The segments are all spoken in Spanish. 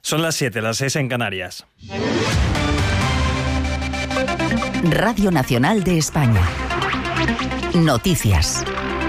Son las 7, las 6 en Canarias. Radio Nacional de España. Noticias.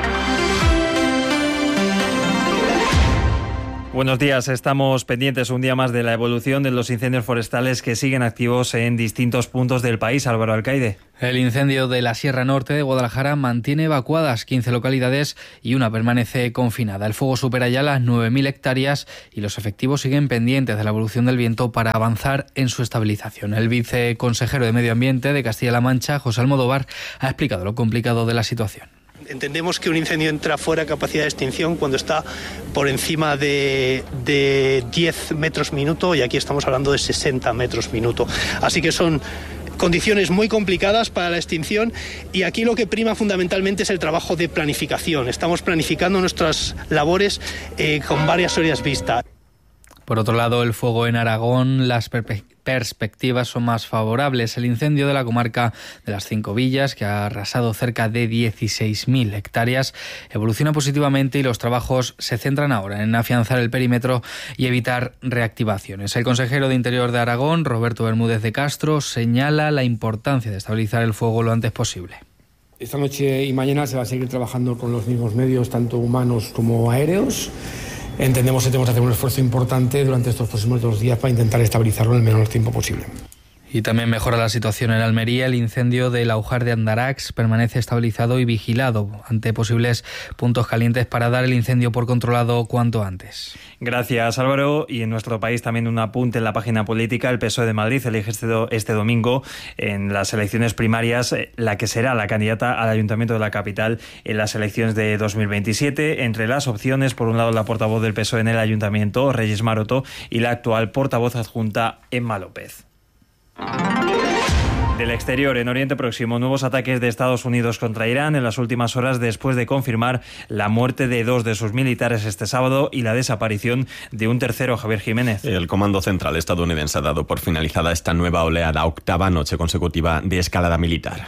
Buenos días, estamos pendientes un día más de la evolución de los incendios forestales que siguen activos en distintos puntos del país. Álvaro Alcaide. El incendio de la Sierra Norte de Guadalajara mantiene evacuadas 15 localidades y una permanece confinada. El fuego supera ya las 9.000 hectáreas y los efectivos siguen pendientes de la evolución del viento para avanzar en su estabilización. El viceconsejero de Medio Ambiente de Castilla-La Mancha, José Almodóvar, ha explicado lo complicado de la situación. Entendemos que un incendio entra fuera de capacidad de extinción cuando está por encima de 10 metros minuto, y aquí estamos hablando de 60 metros minuto. Así que son condiciones muy complicadas para la extinción, y aquí lo que prima fundamentalmente es el trabajo de planificación. Estamos planificando nuestras labores con varias horas vista. Por otro lado, el fuego en Aragón, las perspectivas son más favorables. El incendio de la comarca de las Cinco Villas, que ha arrasado cerca de 16.000 hectáreas, evoluciona positivamente y los trabajos se centran ahora en afianzar el perímetro y evitar reactivaciones. El consejero de Interior de Aragón, Roberto Bermúdez de Castro, señala la importancia de estabilizar el fuego lo antes posible. Esta noche y mañana se va a seguir trabajando con los mismos medios, tanto humanos como aéreos. Entendemos que tenemos que hacer un esfuerzo importante durante estos próximos 2 días para intentar estabilizarlo en el menor tiempo posible. Y también mejora la situación en Almería. El incendio del Aujar de Andarax permanece estabilizado y vigilado ante posibles puntos calientes para dar el incendio por controlado cuanto antes. Gracias, Álvaro. Y en nuestro país también un apunte en la página política. El PSOE de Madrid elige este domingo en las elecciones primarias la que será la candidata al Ayuntamiento de la capital en las elecciones de 2027. Entre las opciones, por un lado, la portavoz del PSOE en el Ayuntamiento, Reyes Maroto, y la actual portavoz adjunta, Emma López. Del exterior, en Oriente Próximo, nuevos ataques de Estados Unidos contra Irán en las últimas horas después de confirmar la muerte de 2 de sus militares este sábado y la desaparición de un tercero, Javier Jiménez. El Comando Central estadounidense ha dado por finalizada esta nueva oleada, 8ª noche consecutiva de escalada militar.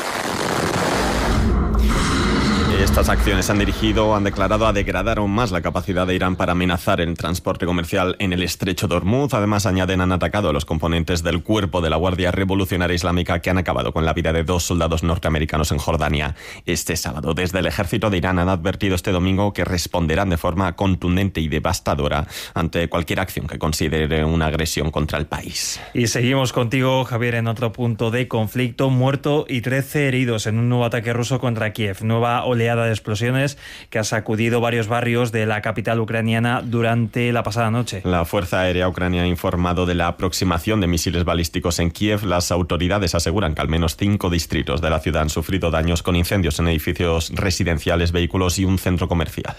Estas acciones han declarado a degradar aún más la capacidad de Irán para amenazar el transporte comercial en el estrecho de Hormuz. Además, añaden, han atacado a los componentes del cuerpo de la Guardia Revolucionaria Islámica que han acabado con la vida de 2 soldados norteamericanos en Jordania este sábado. Desde el ejército de Irán han advertido este domingo que responderán de forma contundente y devastadora ante cualquier acción que considere una agresión contra el país. Y seguimos contigo, Javier, en otro punto de conflicto. Muerto y 13 heridos en un nuevo ataque ruso contra Kiev. Nueva oleada de explosiones que ha sacudido varios barrios de la capital ucraniana durante la pasada noche. La Fuerza Aérea Ucrania ha informado de la aproximación de misiles balísticos en Kiev. Las autoridades aseguran que al menos 5 distritos de la ciudad han sufrido daños con incendios en edificios residenciales, vehículos y un centro comercial.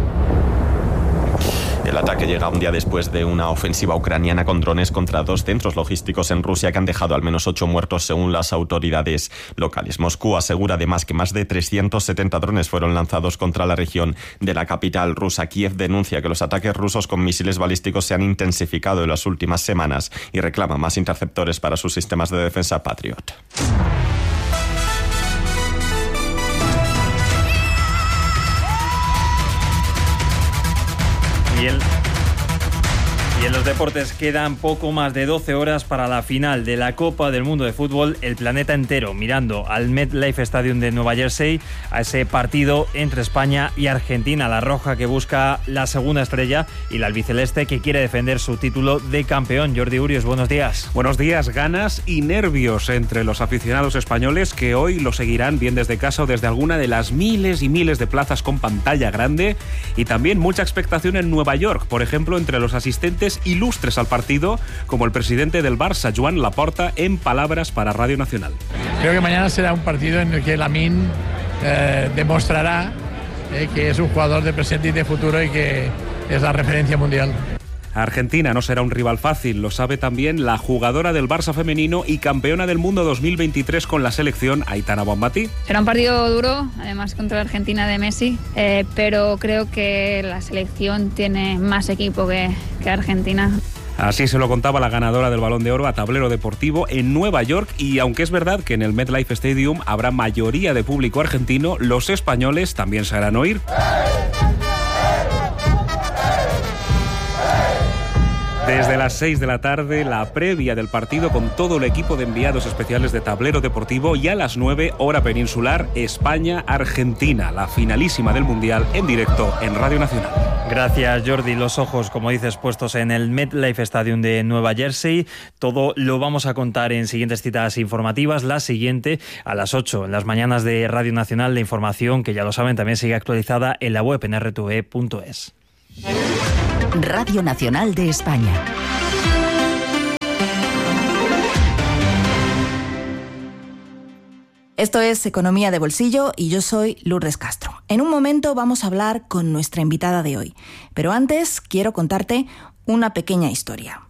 El ataque llega un día después de una ofensiva ucraniana con drones contra 2 centros logísticos en Rusia que han dejado al menos 8 muertos según las autoridades locales. Moscú asegura además que más de 370 drones fueron lanzados contra la región de la capital rusa. Kiev denuncia que los ataques rusos con misiles balísticos se han intensificado en las últimas semanas y reclama más interceptores para sus sistemas de defensa Patriot. Y en los deportes quedan poco más de 12 horas para la final de la Copa del Mundo de Fútbol. El planeta entero mirando al MetLife Stadium de Nueva Jersey, a ese partido entre España y Argentina. La roja que busca la segunda estrella y la albiceleste que quiere defender su título de campeón. Jordi Urios, buenos días. Buenos días. Ganas y nervios entre los aficionados españoles que hoy lo seguirán bien desde casa o desde alguna de las miles y miles de plazas con pantalla grande, y también mucha expectación en Nueva York, por ejemplo, entre los asistentes ilustres al partido, como el presidente del Barça, Joan Laporta, en palabras para Radio Nacional. Creo que mañana será un partido en el que Lamine demostrará que es un jugador de presente y de futuro y que es la referencia mundial. Argentina no será un rival fácil, lo sabe también la jugadora del Barça femenino y campeona del mundo 2023 con la selección, Aitana Bonmatí. Será un partido duro, además contra la Argentina de Messi, pero creo que la selección tiene más equipo que Argentina. Así se lo contaba la ganadora del Balón de Oro a Tablero Deportivo en Nueva York, y aunque es verdad que en el MetLife Stadium habrá mayoría de público argentino, los españoles también se harán oír. Desde las 6 de la tarde, la previa del partido con todo el equipo de enviados especiales de Tablero Deportivo, y a las 9, hora peninsular, España-Argentina, la finalísima del Mundial, en directo en Radio Nacional. Gracias, Jordi. Los ojos, como dices, puestos en el MetLife Stadium de Nueva Jersey. Todo lo vamos a contar en siguientes citas informativas. La siguiente, a las 8, en las mañanas de Radio Nacional, de información que, ya lo saben, también sigue actualizada en la web en rtve.es. Radio Nacional de España. Esto es Economía de Bolsillo y yo soy Lourdes Castro. En un momento vamos a hablar con nuestra invitada de hoy, pero antes quiero contarte una pequeña historia.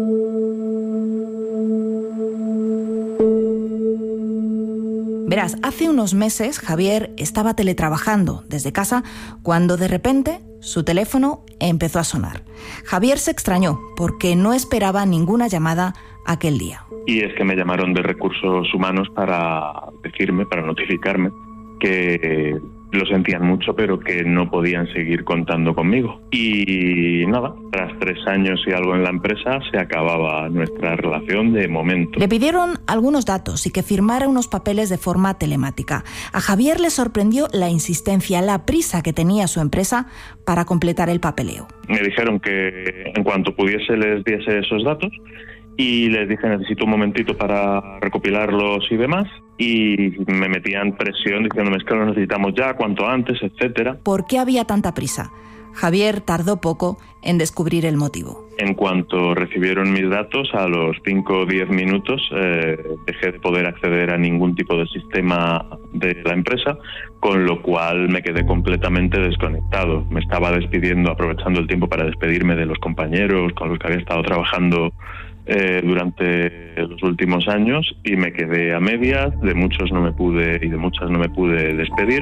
Verás, hace unos meses Javier estaba teletrabajando desde casa cuando de repente su teléfono empezó a sonar. Javier se extrañó porque no esperaba ninguna llamada aquel día. Y es que me llamaron de Recursos Humanos para decirme, para notificarme que lo sentían mucho, pero que no podían seguir contando conmigo. Y nada, tras 3 años y algo en la empresa, se acababa nuestra relación de momento. Le pidieron algunos datos y que firmara unos papeles de forma telemática. A Javier le sorprendió la insistencia, la prisa que tenía su empresa para completar el papeleo. Me dijeron que en cuanto pudiese les diese esos datos, y les dije, necesito un momentito para recopilarlos y demás, y me metían presión diciéndome, es que lo necesitamos ya, cuanto antes, etcétera. ¿Por qué había tanta prisa? Javier tardó poco en descubrir el motivo. En cuanto recibieron mis datos, a los 5 o 10 minutos dejé de poder acceder a ningún tipo de sistema de la empresa, con lo cual me quedé completamente desconectado. Me estaba despidiendo, aprovechando el tiempo para despedirme de los compañeros con los que había estado trabajando durante los últimos años, y me quedé a medias. De muchos no me pude y de muchas no me pude despedir.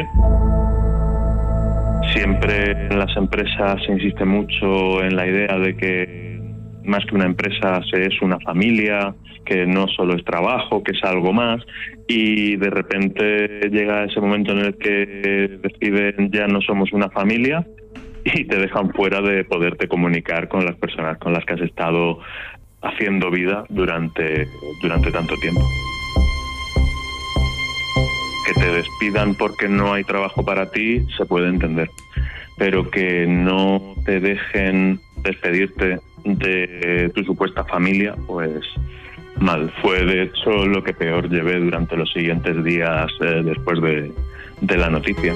Siempre en las empresas se insiste mucho en la idea de que más que una empresa es una familia, que no solo es trabajo, que es algo más, y de repente llega ese momento en el que deciden ya no somos una familia y te dejan fuera de poderte comunicar con las personas con las que has estado haciendo vida durante tanto tiempo. Que te despidan porque no hay trabajo para ti se puede entender, pero que no te dejen despedirte de tu supuesta familia, pues mal. Fue de hecho lo que peor llevé durante los siguientes días después de la noticia.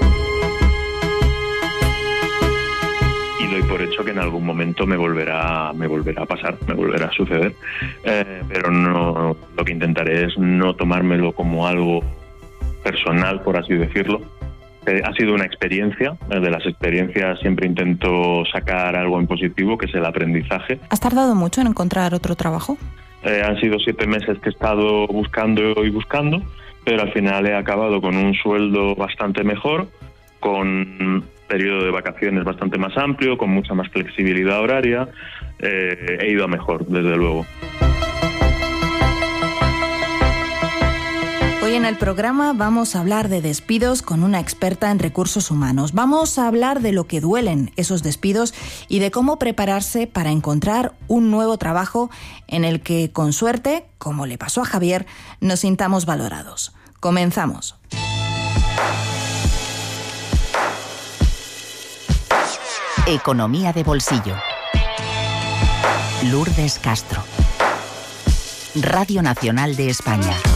Y doy por hecho que en algún momento me volverá a pasar, me volverá a suceder, pero no, lo que intentaré es no tomármelo como algo personal, por así decirlo. Ha sido una experiencia, de las experiencias siempre intento sacar algo en positivo, que es el aprendizaje. ¿Has tardado mucho en encontrar otro trabajo? Han sido 7 meses que he estado buscando, pero al final he acabado con un sueldo bastante mejor, con periodo de vacaciones bastante más amplio, con mucha más flexibilidad horaria. He ido a mejor, desde luego. Hoy en el programa vamos a hablar de despidos con una experta en recursos humanos. Vamos a hablar de lo que duelen esos despidos y de cómo prepararse para encontrar un nuevo trabajo en el que, con suerte, como le pasó a Javier, nos sintamos valorados. Comenzamos. Economía de bolsillo. Lourdes Castro. Radio Nacional de España.